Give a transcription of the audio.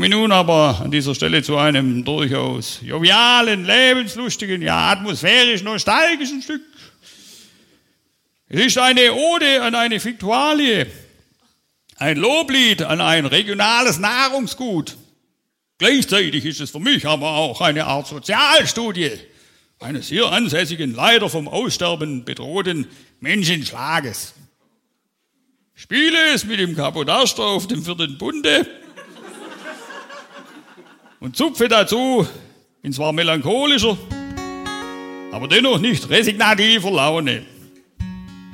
komme nun aber an dieser Stelle zu einem durchaus jovialen, lebenslustigen, ja atmosphärisch-nostalgischen Stück. Es ist eine Ode an eine Fiktualie, ein Loblied an ein regionales Nahrungsgut. Gleichzeitig ist es für mich aber auch eine Art Sozialstudie eines hier ansässigen, leider vom Aussterben bedrohten Menschenschlages. Spiele es mit dem Kapodaster auf dem 4. Bunde und zupfe dazu in zwar melancholischer, aber dennoch nicht resignativer Laune.